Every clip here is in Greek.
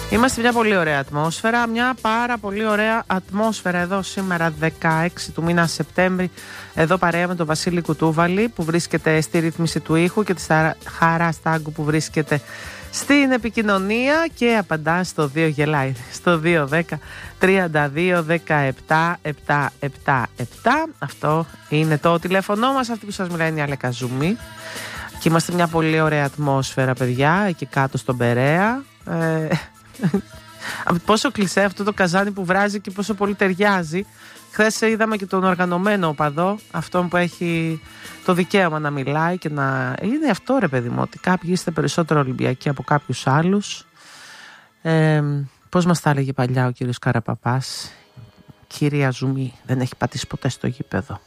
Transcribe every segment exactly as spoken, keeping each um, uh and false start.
Είμαστε μια πολύ ωραία ατμόσφαιρα, μια πάρα πολύ ωραία ατμόσφαιρα εδώ σήμερα δεκαέξι του μήνα Σεπτέμβρη, εδώ παρέα με τον Βασίλη Κουτούβαλη που βρίσκεται στη ρύθμιση του ήχου και τη Χαρά Στάγκου που βρίσκεται στην επικοινωνία και απαντά στο δύο γελάει στο δύο δέκα τριάντα δύο δεκαεπτά επτακόσια εβδομήντα επτά. Αυτό είναι το τηλέφωνο μας. Αυτή που σας μιλάει είναι η Αλέκα Ζουμί και είμαστε μια πολύ ωραία ατμόσφαιρα, παιδιά, εκεί κάτω στον Περαία. ε, Πόσο κλισέ αυτό το καζάνι που βράζει και πόσο πολύ ταιριάζει. Χθες είδαμε και τον οργανωμένο οπαδό, αυτόν που έχει το δικαίωμα να μιλάει και να... Είναι αυτό, ρε παιδί μου, ότι κάποιοι είστε περισσότερο Ολυμπιακοί από κάποιους άλλους. ε, Πώς μας τα έλεγε παλιά ο κύριος Καραπαπάς? Κυρία Ζουμί δεν έχει πατήσει ποτέ στο γήπεδο.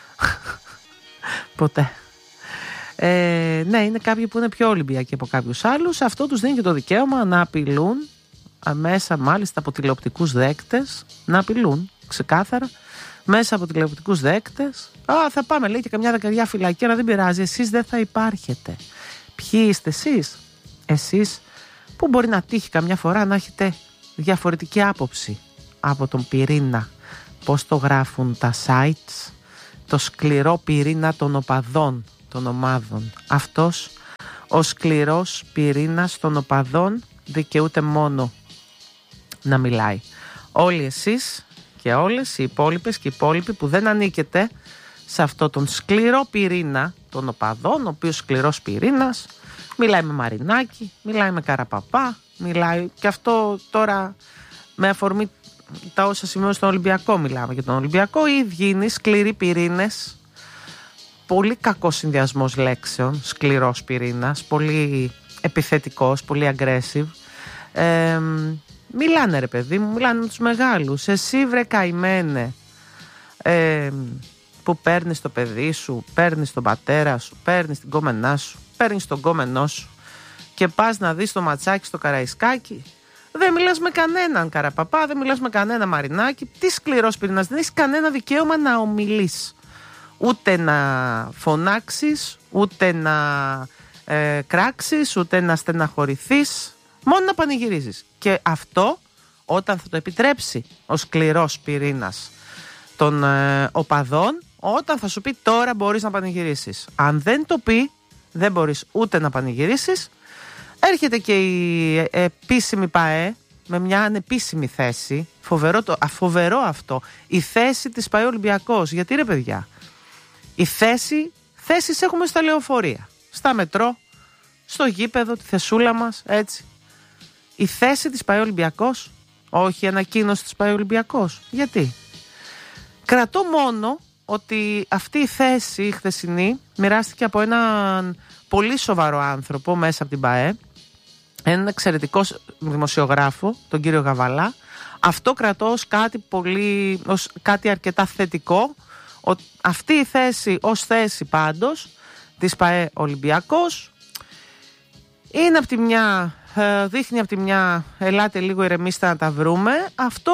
Ποτέ. ε, Ναι, είναι κάποιοι που είναι πιο Ολυμπιακοί από κάποιους άλλους. Αυτό τους δίνει και το δικαίωμα να απειλούν μέσα, μάλιστα από τηλεοπτικούς δέκτες, να απειλούν ξεκάθαρα μέσα από τηλεοπτικούς δέκτες. Α, θα πάμε, λέει, και καμιά δεκαετία φυλακή, αλλά δεν πειράζει, εσείς δεν θα υπάρχετε. Ποιοι είστε εσείς? Εσείς που μπορεί να τύχει καμιά φορά να έχετε διαφορετική άποψη από τον πυρήνα, πώς το γράφουν τα sites, το σκληρό πυρήνα των οπαδών των ομάδων. Αυτός ο σκληρός πυρήνας των οπαδών δικαιούται μόνο να μιλάει. Όλοι εσείς και όλες οι υπόλοιπες και οι υπόλοιποι που δεν ανήκετε σε αυτό τον σκληρό πυρήνα των οπαδών, ο οποίος σκληρός πυρήνας μιλάει με Μαρινάκη, μιλάει με Καραπαπά, μιλάει και αυτό τώρα με αφορμή τα όσα σημαίνουν στον Ολυμπιακό. Μιλάμε για τον Ολυμπιακό. Οι ίδιοι είναι σκληροί πυρήνες. Πολύ κακός συνδυασμός λέξεων, σκληρός πυρήνας, πολύ επιθετικός, πολύ aggressive. ε, Μιλάνε, ρε παιδί μου, μιλάνε με τους μεγάλους. Εσύ, βρε καημένε, ε, που παίρνεις το παιδί σου, παίρνεις τον πατέρα σου, παίρνεις την κόμενά σου, παίρνεις τον κόμενό σου και πας να δεις το ματσάκι στο Καραϊσκάκι. Δεν μιλάς με κανέναν Καραπαπά, δεν μιλάς με κανένα Μαρινάκη. Τι σκληρός πυρήνας, δεν έχεις κανένα δικαίωμα να ομιλείς, ούτε να φωνάξεις, ούτε να ε, κράξεις, ούτε να στεναχωρηθείς. Μόνο να πανηγυρίζεις. Και αυτό όταν θα το επιτρέψει ο σκληρός πυρήνας των ε, οπαδών, όταν θα σου πει τώρα μπορείς να πανηγυρίσεις. Αν δεν το πει, δεν μπορείς ούτε να πανηγυρίσεις. Έρχεται και η επίσημη ΠΑΕ με μια ανεπίσημη θέση. Φοβερό, το, φοβερό αυτό. Η θέση της ΠΑΕ Ολυμπιακός. Γιατί, ρε παιδιά, η θέση, θέσεις έχουμε στα λεωφορεία, στα μετρό, στο γήπεδο, τη θεσούλα μας, έτσι. Η θέση της ΠΑΕ Ολυμπιακός, όχι η ανακοίνωση της ΠΑΕ Ολυμπιακός. Γιατί? Κρατώ μόνο ότι αυτή η θέση η χθεσινή μοιράστηκε από έναν πολύ σοβαρό άνθρωπο μέσα από την ΠΑΕ, έναν εξαιρετικό δημοσιογράφο, τον κύριο Γαβαλά. Αυτό κρατώ ως κάτι, πολύ, ως κάτι αρκετά θετικό. Ο, αυτή η θέση ως θέση πάντως της ΠΑΕ Ολυμπιακός είναι από τη μια... δείχνει από τη μια ελάτε λίγο ηρεμήστε να τα βρούμε. Αυτό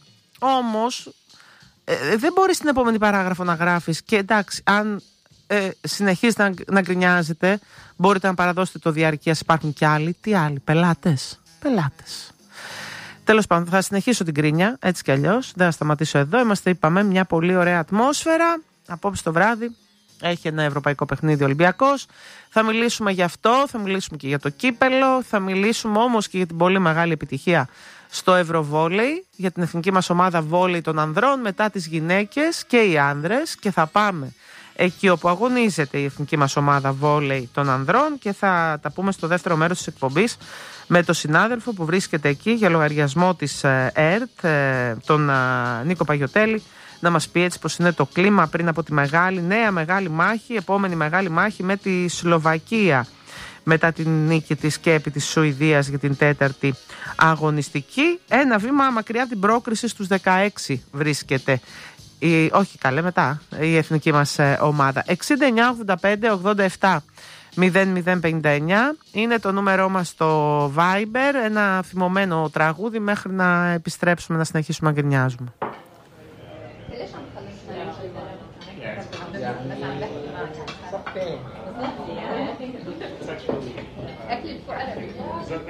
όμως ε, δεν μπορεί στην επόμενη παράγραφο να γράφεις και εντάξει, αν ε, συνεχίζετε να, να γκρινιάζετε, μπορείτε να παραδώσετε το διαρκείας, υπάρχουν και άλλοι. Τι άλλοι? Πελάτες. Πελάτες. Τέλος πάντων, θα συνεχίσω την γκρίνια έτσι κι αλλιώς, δεν θα σταματήσω εδώ. Είμαστε, είπαμε, μια πολύ ωραία ατμόσφαιρα. Απόψε το βράδυ έχει ένα ευρωπαϊκό παιχνίδι Ολυμπιακός. Θα μιλήσουμε γι' αυτό, θα μιλήσουμε και για το κύπελο, θα μιλήσουμε όμως και για την πολύ μεγάλη επιτυχία στο Ευρωβόλεϊ, για την εθνική μας ομάδα βόλεϊ των ανδρών, μετά τις γυναίκες και οι άνδρες, και θα πάμε εκεί όπου αγωνίζεται η εθνική μας ομάδα βόλεϊ των ανδρών και θα τα πούμε στο δεύτερο μέρος της εκπομπής με τον συνάδελφο που βρίσκεται εκεί για λογαριασμό της ΕΡΤ, τον Νίκο Παγιωτέλη, να μας πει έτσι πως είναι το κλίμα πριν από τη μεγάλη, νέα μεγάλη μάχη, επόμενη μεγάλη μάχη με τη Σλοβακία μετά την νίκη της και επί της Σουηδίας για την τέταρτη αγωνιστική. Ένα βήμα μακριά από την πρόκριση στους δεκαέξι βρίσκεται η, όχι καλέ μετά η εθνική μας ε, ομάδα. εξήντα εννιά ογδόντα πέντε ογδόντα επτά μηδέν μηδέν πενήντα εννιά είναι το νούμερό μας στο Viber, ένα θυμωμένο τραγούδι μέχρι να επιστρέψουμε να συνεχίσουμε να γκρινιάζουμε.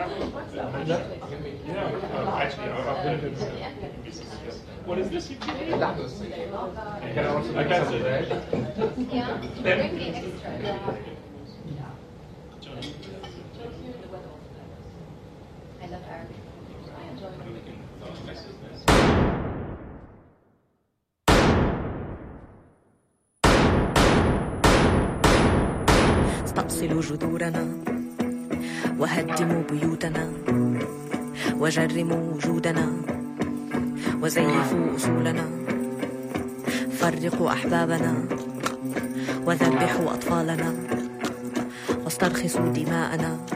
What is this? I got it. Yeah, maybe extra. I love Arabic. I enjoy it. استأصلوا جذورنا وهدموا بيوتنا وجرموا وجودنا وزيفوا أصولنا فرقوا أحبابنا وذبحوا أطفالنا واسترخصوا دماءنا